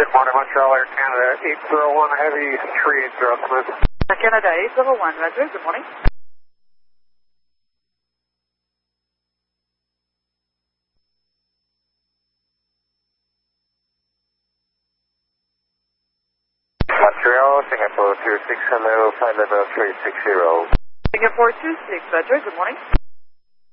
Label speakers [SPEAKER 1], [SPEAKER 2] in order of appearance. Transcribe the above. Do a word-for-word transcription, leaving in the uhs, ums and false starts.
[SPEAKER 1] Good morning, Montreal Air Canada eight zero one Heavy three eight zero, come in.
[SPEAKER 2] Air Canada eight zero one, Roger, good morning.
[SPEAKER 1] Montreal, Singapore two six, hello, flight level three six zero.
[SPEAKER 2] Singapore two six, Roger, good morning.